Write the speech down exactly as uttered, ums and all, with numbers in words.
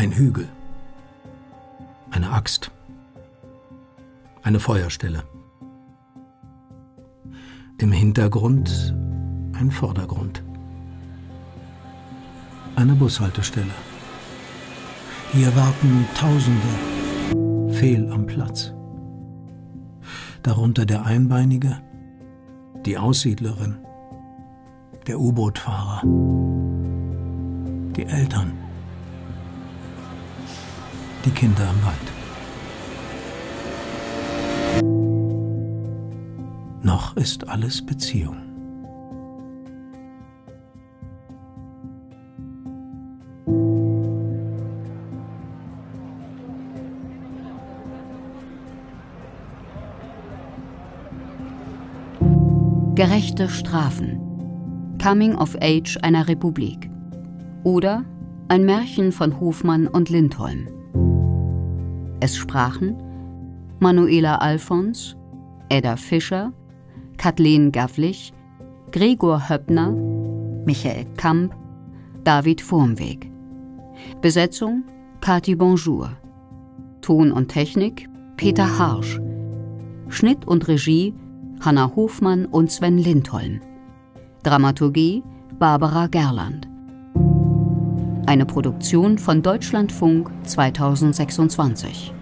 Ein Hügel. Eine Axt. Eine Feuerstelle. Im Hintergrund ein Vordergrund. Eine Bushaltestelle. Hier warten Tausende fehl am Platz. Darunter der Einbeinige, die Aussiedlerin, der U-Boot-Fahrer, die Eltern, die Kinder im Wald. Noch ist alles Beziehung. Gerechte Strafen. Coming of Age einer Republik. Oder ein Märchen von Hofmann und Lindholm. Es sprachen Manuela Alfons, Edda Fischer, Kathleen Gavlich, Gregor Höppner, Michael Kamp, David Vormweg. Besetzung Kati Bonjour. Ton und Technik Peter Harsch. Schnitt und Regie Hanna Hofmann und Sven Lindholm. Dramaturgie Barbara Gerland. Eine Produktion von Deutschlandfunk zweitausendsechsundzwanzig.